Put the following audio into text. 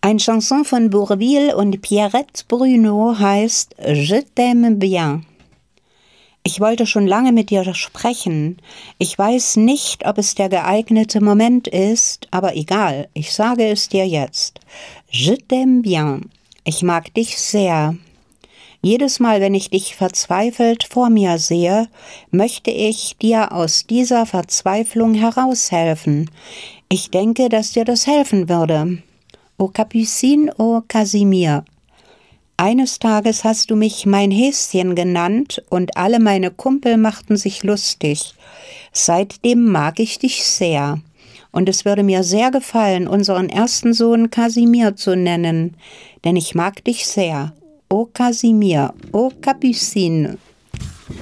Eine Chanson von Bourvil und Pierrette Bruno heißt Je t'aime bien. Ich wollte schon lange mit dir sprechen. Ich weiß nicht, ob es der geeignete Moment ist, aber egal, ich sage es dir jetzt. Je t'aime bien. Ich mag dich sehr. Jedes Mal, wenn ich dich verzweifelt vor mir sehe, möchte ich dir aus dieser Verzweiflung heraushelfen. Ich denke, dass dir das helfen würde. Ô Capucine, ô Casimir. Eines Tages hast du mich mein Häschen genannt und alle meine Kumpel machten sich lustig. Seitdem mag ich dich sehr. Und es würde mir sehr gefallen, unseren ersten Sohn Casimir zu nennen, denn ich mag dich sehr. Ô Casimir, ô Capucine.